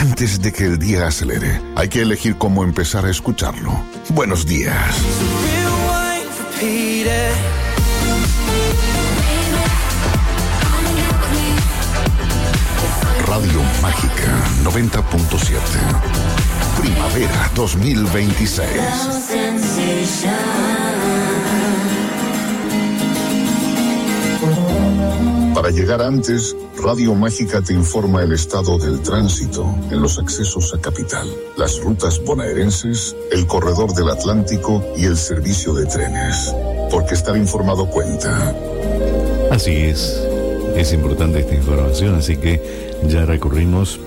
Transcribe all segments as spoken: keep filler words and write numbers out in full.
Antes de que el día acelere, hay que elegir cómo empezar a escucharlo. Buenos días. Radio Mágica noventa punto siete. Primavera dos mil veintiséis. Para llegar antes, Radio Mágica te informa el estado del tránsito en los accesos a Capital, las rutas bonaerenses, el corredor del Atlántico y el servicio de trenes. Porque estar informado cuenta. Así es, es importante esta información, así que ya recurrimos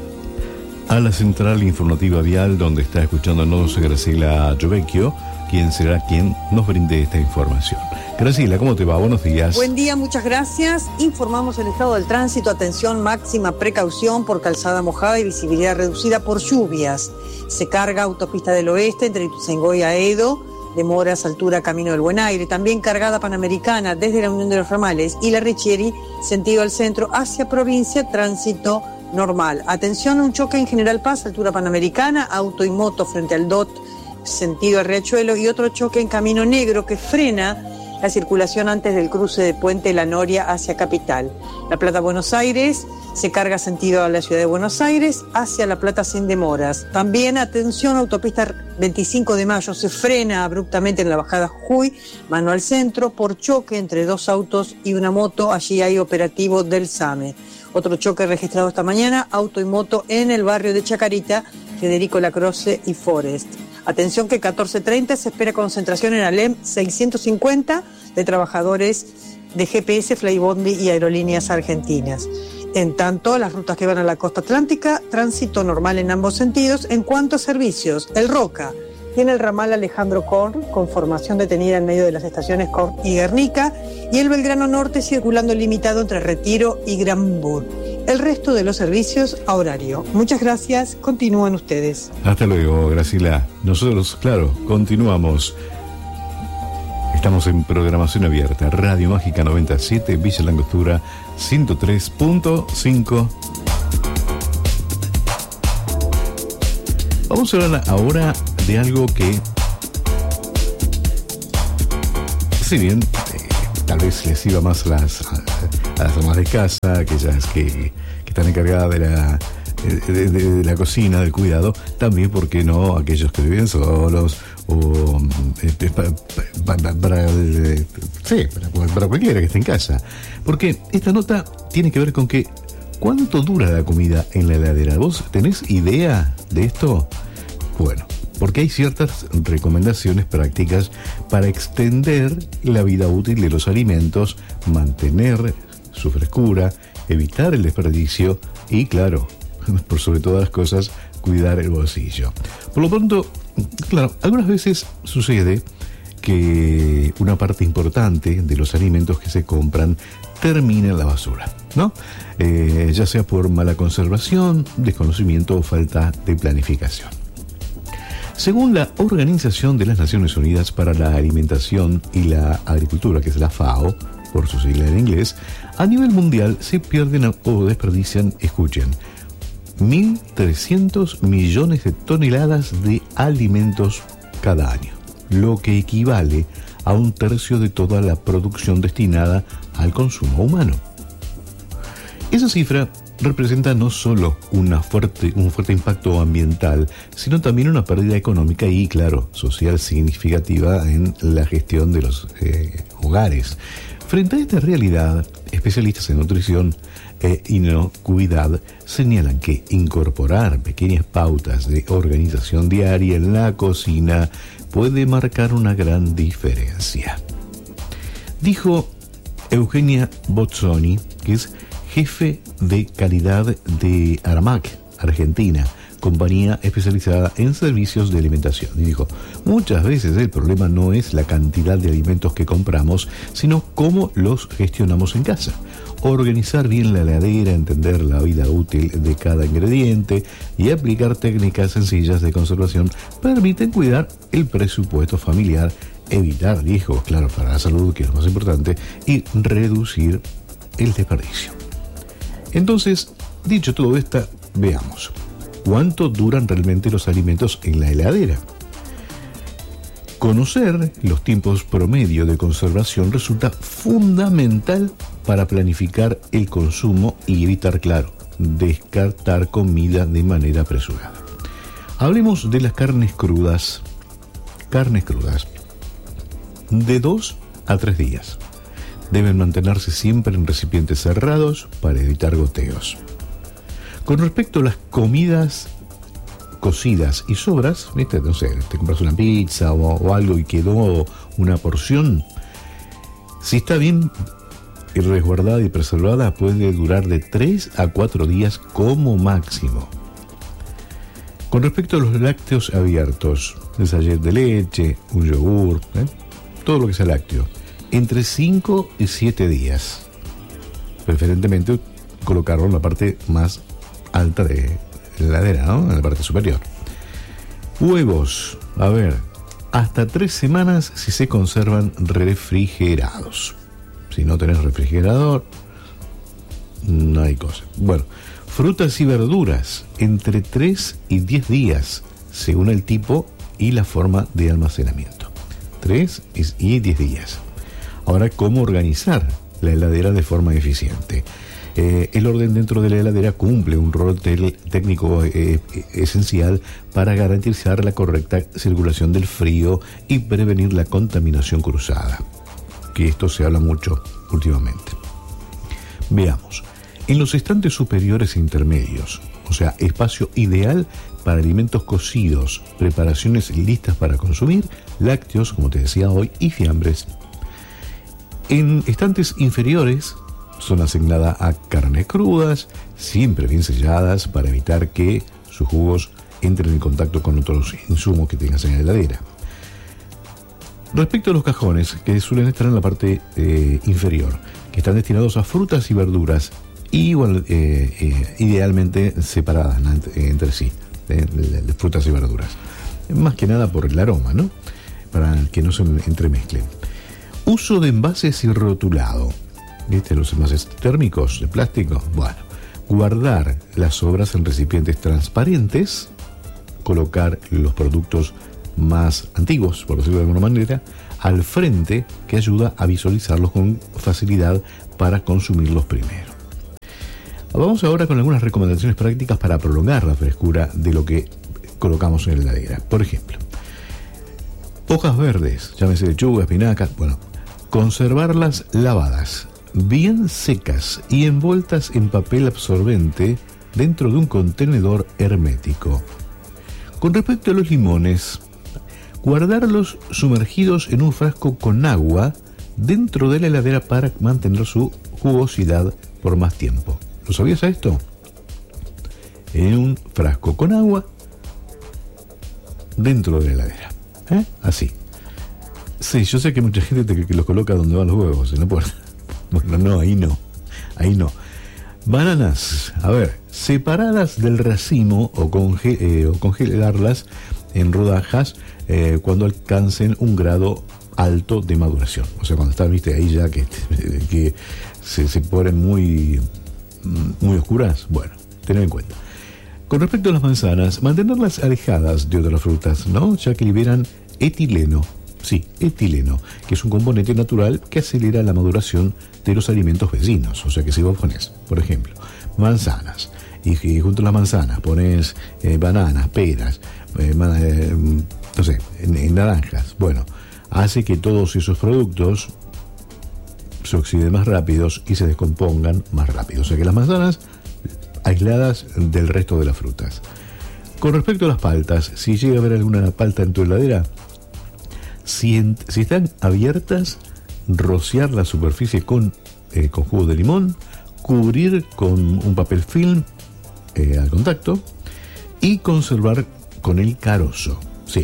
a la central informativa vial, donde está escuchándonos Graciela Giovecchio, quien será quien nos brinde esta información. Graciela, ¿cómo te va? Buenos días. Buen día, muchas gracias. Informamos el estado del tránsito. Atención, máxima precaución por calzada mojada y visibilidad reducida por lluvias. Se carga autopista del oeste entre Ituzaingó y Aedo, demoras altura Camino del Buen Aire. También cargada Panamericana desde la Unión de los Ramales y la Richieri, sentido al centro hacia provincia, tránsito normal. Atención, un choque en General Paz, altura Panamericana, auto y moto frente al D O T, sentido al Riachuelo, y otro choque en Camino Negro que frena la circulación antes del cruce de Puente La Noria hacia Capital. La Plata Buenos Aires se carga sentido a la ciudad de Buenos Aires hacia La Plata sin demoras. También atención, autopista veinticinco de mayo se frena abruptamente en la bajada Jujuy, mano al centro, por choque entre dos autos y una moto. Allí hay operativo del SAME. Otro choque registrado esta mañana, auto y moto en el barrio de Chacarita, Federico Lacroce y Forest. Atención que catorce treinta se espera concentración en Alem seiscientos cincuenta de trabajadores de G P S, Flybondi y Aerolíneas Argentinas. En tanto, las rutas que van a la costa atlántica, tránsito normal en ambos sentidos. En cuanto a servicios, el Roca tiene el ramal Alejandro Korn, con formación detenida en medio de las estaciones Korn y Guernica, y el Belgrano Norte circulando limitado entre Retiro y Granburg. El resto de los servicios a horario. Muchas gracias, continúan ustedes. Hasta luego, Graciela. Nosotros, claro, continuamos. Estamos en programación abierta. Radio Mágica noventa y siete, Villa Langostura ciento tres punto cinco. Vamos a hablar ahora de algo que, si bien eh, tal vez les iba más a las, a, a las amas de casa, aquellas que, que están encargadas de la, de, de, de la cocina, del cuidado, también, ¿por qué no?, aquellos que viven solos, o eh, para, para, para, eh, sí, para, para cualquiera que esté en casa. Porque esta nota tiene que ver con que ¿cuánto dura la comida en la heladera? ¿Vos tenés idea de esto? Bueno, porque hay ciertas recomendaciones prácticas para extender la vida útil de los alimentos, mantener su frescura, evitar el desperdicio y, claro, por sobre todas las cosas, cuidar el bolsillo. Por lo pronto, claro, algunas veces sucede que una parte importante de los alimentos que se compran termina en la basura, ¿no? Eh, ya sea por mala conservación, desconocimiento o falta de planificación. Según la Organización de las Naciones Unidas para la Alimentación y la Agricultura, que es la FAO, por su sigla en inglés, a nivel mundial se pierden o desperdician, escuchen, mil trescientos millones de toneladas de alimentos cada año, lo que equivale a un tercio de toda la producción destinada al consumo humano. Esa cifra representa no solo una fuerte, un fuerte impacto ambiental, sino también una pérdida económica y, claro, social significativa en la gestión de los eh, hogares. Frente a esta realidad, especialistas en nutrición e inocuidad señalan que incorporar pequeñas pautas de organización diaria en la cocina puede marcar una gran diferencia. Dijo Eugenia Bozzoni, que es jefe de calidad de Aramac, Argentina, compañía especializada en servicios de alimentación. Y dijo, muchas veces el problema no es la cantidad de alimentos que compramos, sino cómo los gestionamos en casa. Organizar bien la heladera, entender la vida útil de cada ingrediente y aplicar técnicas sencillas de conservación permiten cuidar el presupuesto familiar, evitar riesgos, claro, para la salud, que es lo más importante, y reducir el desperdicio. Entonces, dicho todo esto, veamos. cuánto duran realmente los alimentos en la heladera. Conocer los tiempos promedio de conservación resulta fundamental para planificar el consumo y evitar, claro, descartar comida de manera apresurada. Hablemos de las carnes crudas. Carnes crudas. De dos a tres días. Deben mantenerse siempre en recipientes cerrados para evitar goteos. Con respecto a las comidas cocidas y sobras, ¿viste? No sé, te compras una pizza o, o algo y quedó una porción. Si está bien resguardada y preservada, puede durar de tres a cuatro días como máximo. Con respecto a los lácteos abiertos, el sachet de leche, un yogur, ¿eh? todo lo que sea lácteo, entre cinco y siete días. Preferentemente colocarlo en la parte más alta de la heladera, ¿no? En la parte superior. Huevos, a ver, hasta tres semanas si se conservan refrigerados. Si no tenés refrigerador, no hay cosa. Bueno, frutas y verduras, entre tres y diez días, según el tipo y la forma de almacenamiento. tres y diez días. Ahora, ¿cómo organizar la heladera de forma eficiente? Eh, el orden dentro de la heladera cumple un rol tel- técnico eh, esencial para garantizar la correcta circulación del frío y prevenir la contaminación cruzada, que esto se habla mucho últimamente. Veamos, en los estantes superiores e intermedios, o sea, espacio ideal para alimentos cocidos, preparaciones listas para consumir, lácteos, como te decía hoy, y fiambres. En estantes inferiores, son asignadas a carnes crudas, siempre bien selladas para evitar que sus jugos entren en contacto con otros insumos que tengas en la heladera. Respecto a los cajones, que suelen estar en la parte eh, inferior, que están destinados a frutas y verduras, igual, eh, eh, idealmente separadas, ¿no? entre, entre sí, de, de, de frutas y verduras. Más que nada por el aroma, ¿no? Para que no se entremezclen. Uso de envases y rotulado. ¿Viste? Los envases térmicos de plástico. Bueno, guardar las sobras en recipientes transparentes, colocar los productos más antiguos, por decirlo de alguna manera, al frente, que ayuda a visualizarlos con facilidad para consumirlos primero. Vamos ahora con algunas recomendaciones prácticas para prolongar la frescura de lo que colocamos en la heladera. Por ejemplo, hojas verdes, llámese lechuga, espinacas, bueno, conservarlas lavadas, bien secas y envueltas en papel absorbente dentro de un contenedor hermético. Con respecto a los limones, guardarlos sumergidos en un frasco con agua dentro de la heladera para mantener su jugosidad por más tiempo. ¿Lo sabías a esto? En un frasco con agua dentro de la heladera. ¿Eh? Así. Sí, yo sé que mucha gente te, que los coloca donde van los huevos, en la puerta. Bueno, no, ahí no, ahí no. Bananas, a ver, separadas del racimo o, conge, eh, o congelarlas en rodajas eh, cuando alcancen un grado alto de maduración. O sea, cuando están, viste, ahí ya que, que se, se ponen muy, muy oscuras, bueno, tened en cuenta. Con respecto a las manzanas, mantenerlas alejadas de otras frutas, ¿no? Ya que liberan etileno. Sí, etileno, que es un componente natural que acelera la maduración de los alimentos vecinos. O sea que si vos pones, por ejemplo, manzanas, y, y junto a las manzanas pones eh, bananas, peras, eh, man, eh, no sé, en, en naranjas, bueno, hace que todos esos productos se oxiden más rápidos y se descompongan más rápido. O sea que las manzanas aisladas del resto de las frutas. Con respecto a las paltas, si llega a haber alguna palta en tu heladera, Si, en, si están abiertas, rociar la superficie con, eh, con jugo de limón, cubrir con un papel film eh, al contacto y conservar con el carozo. Sí.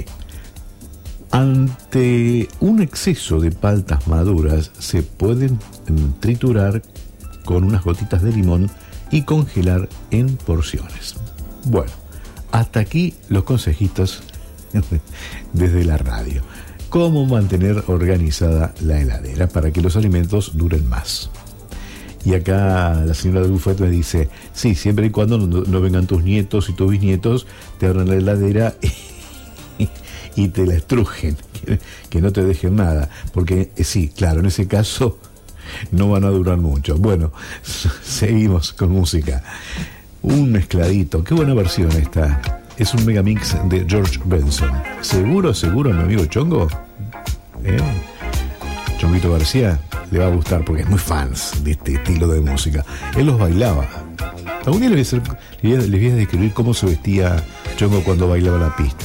Ante un exceso de paltas maduras, se pueden triturar con unas gotitas de limón y congelar en porciones. Bueno, hasta aquí los consejitos desde la radio. Cómo mantener organizada la heladera para que los alimentos duren más. Y acá la señora de Buffet me dice, sí, siempre y cuando no, no vengan tus nietos y tus bisnietos, te abran la heladera y, y te la estrujen, que, que no te dejen nada. Porque eh, sí, claro, en ese caso no van a durar mucho. Bueno, seguimos con música. Un mezcladito, qué buena versión esta. Es un megamix de George Benson. ¿Seguro, seguro, mi amigo Chongo? ¿Eh? Chonguito García le va a gustar porque es muy fans de este estilo de música. Él los bailaba. Algún día les voy a, hacer, les voy a describir cómo se vestía Chongo cuando bailaba la pista.